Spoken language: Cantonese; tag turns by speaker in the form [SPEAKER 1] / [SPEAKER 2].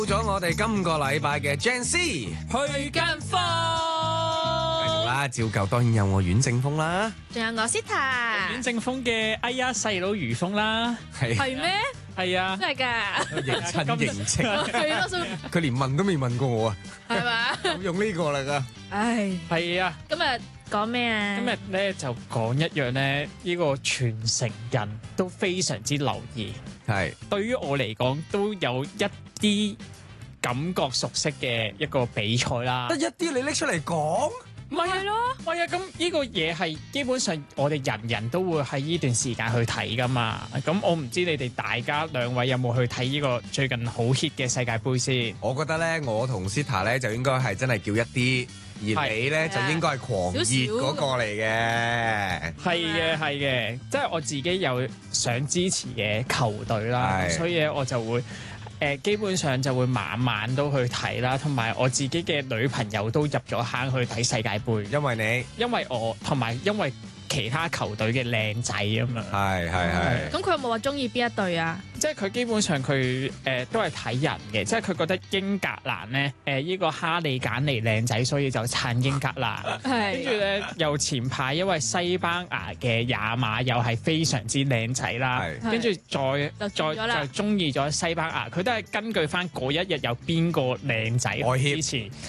[SPEAKER 1] 到咗我哋今個禮拜嘅 Gen Z
[SPEAKER 2] 去間
[SPEAKER 1] 繼續啦，照舊當然有我阮正峰啦，
[SPEAKER 3] 仲有我 Sita，
[SPEAKER 2] 阮正峰嘅哎呀細佬余峰啦，
[SPEAKER 3] 係咩？
[SPEAKER 2] 係啊，
[SPEAKER 3] 真係㗎，
[SPEAKER 1] 認親認戚，
[SPEAKER 3] 係咯，所以
[SPEAKER 1] 佢連問都未問過我啊，
[SPEAKER 3] 係嘛？
[SPEAKER 1] 咁用呢個嚟㗎，
[SPEAKER 3] 唉，
[SPEAKER 2] 係啊，
[SPEAKER 3] 今日講咩啊？
[SPEAKER 2] 今日咧就講一樣咧，呢個全城人都非常之留意，
[SPEAKER 1] 係
[SPEAKER 2] 對於我嚟講都有一啲感覺熟悉嘅一個比賽啦
[SPEAKER 1] 得。一啲你拎出嚟講，
[SPEAKER 2] 唔係
[SPEAKER 3] 係咯，
[SPEAKER 2] 唔係啊，咁呢個嘢係基本上我哋人人都會喺呢段時間去睇噶嘛。咁我唔知你哋大家兩位有冇去睇呢個最近好 hit 嘅世界盃先？
[SPEAKER 1] 我覺得咧，我同 Sita 咧就應該係真係叫一啲，而你咧就應該係狂熱嗰個嚟嘅。
[SPEAKER 2] 係嘅，係嘅，即係我自己有想支持嘅球隊啦，
[SPEAKER 1] 係
[SPEAKER 2] 所以咧我就會基本上就會晚晚都去睇啦，同埋我自己嘅女朋友都入咗坑去睇世界盃，
[SPEAKER 1] 因為你
[SPEAKER 2] 因為我同埋因為其他球隊嘅靚仔啊嘛。
[SPEAKER 1] 係
[SPEAKER 3] 咁佢有冇話中意邊一隊啊？
[SPEAKER 2] 即係佢基本上佢都係睇人嘅，即係佢覺得英格蘭咧呢個哈利簡尼靚仔，所以就撐英格蘭。跟住
[SPEAKER 3] 係
[SPEAKER 2] 咧又前排因為西班牙嘅亞馬又係非常之靚仔啦，
[SPEAKER 1] 係
[SPEAKER 2] 跟住
[SPEAKER 3] 就中咗啦
[SPEAKER 2] 再中意咗西班牙，佢都係根據翻嗰一日有邊個靚仔
[SPEAKER 1] 外協
[SPEAKER 2] 支持，